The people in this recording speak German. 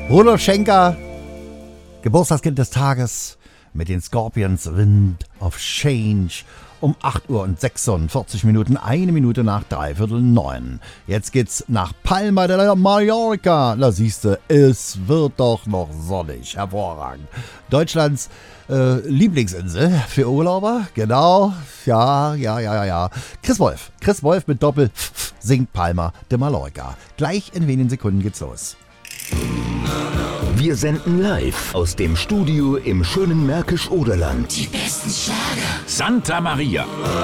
Rudolf Schenker, Geburtstagskind des Tages mit den Scorpions, Wind of Change. Um 8 Uhr und 46 Minuten, 1 Minute nach 8:45. Jetzt geht's nach Palma de Mallorca. Da siehste, es wird doch noch sonnig. Hervorragend. Deutschlands Lieblingsinsel für Urlauber. Genau. Ja. Chris Wolf mit Doppel singt Palma de Mallorca. Gleich in wenigen Sekunden geht's los. Wir senden live aus dem Studio im schönen Märkisch-Oderland. Die besten Schlager. Santa Maria.